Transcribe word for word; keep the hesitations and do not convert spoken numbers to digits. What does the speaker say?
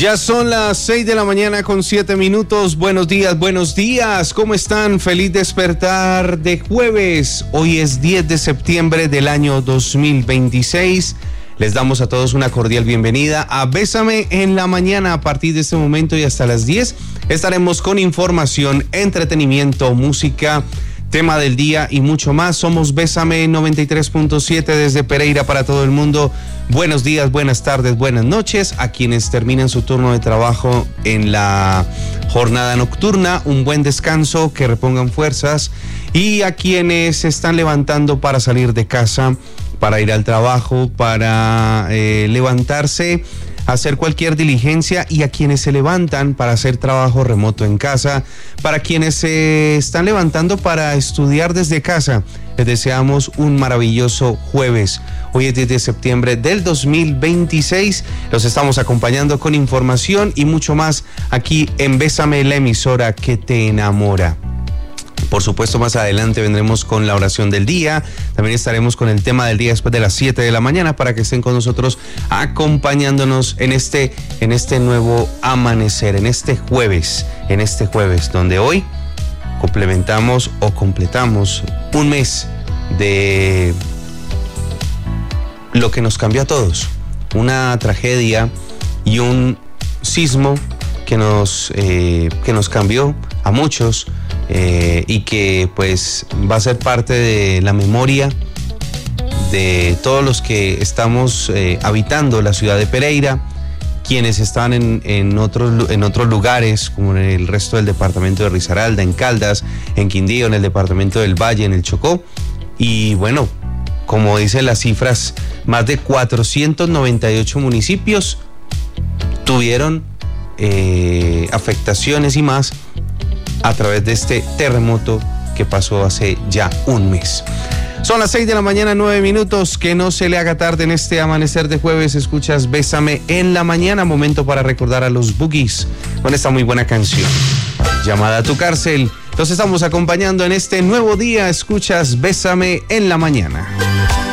Ya son las seis de la mañana con siete minutos. Buenos días, buenos días. ¿Cómo están? Feliz despertar de jueves. Hoy es diez de septiembre del año dos mil veintiséis. Les damos a todos una cordial bienvenida a Bésame en la Mañana. A partir de este momento y hasta las diez estaremos con información, entretenimiento, música, tema del día y mucho más. Somos Bésame noventa y tres punto siete desde Pereira para todo el mundo. Buenos días, buenas tardes, buenas noches a quienes terminan su turno de trabajo en la jornada nocturna. Un buen descanso, que repongan fuerzas, y a quienes se están levantando para salir de casa, para ir al trabajo, para eh, levantarse, hacer cualquier diligencia, y a quienes se levantan para hacer trabajo remoto en casa, para quienes se están levantando para estudiar desde casa. Les deseamos un maravilloso jueves. Hoy es diez de septiembre del dos mil veintiséis. Los estamos acompañando con información y mucho más aquí en Bésame, la emisora que te enamora. Por supuesto, más adelante vendremos con la oración del día. También estaremos con el tema del día después de las siete de la mañana para que estén con nosotros acompañándonos en este, en este nuevo amanecer, en este jueves, en este jueves, donde hoy complementamos o completamos un mes de lo que nos cambió a todos. Una tragedia y un sismo que nos, eh, que nos cambió a muchos. Eh, y que pues va a ser parte de la memoria de todos los que estamos eh, habitando la ciudad de Pereira, quienes están en, en, otros, en otros lugares, como en el resto del departamento de Risaralda, en Caldas, en Quindío, en el departamento del Valle, en el Chocó. Y bueno, como dicen las cifras, más de cuatrocientos noventa y ocho municipios tuvieron eh, afectaciones y más a través de este terremoto que pasó hace ya un mes. Son las seis de la mañana, nueve minutos. Que no se le haga tarde en este amanecer de jueves. Escuchas Bésame en la Mañana. Momento para recordar a los Boogies con esta muy buena canción llamada Tu Cárcel. Los estamos acompañando en este nuevo día. Escuchas Bésame en la Mañana.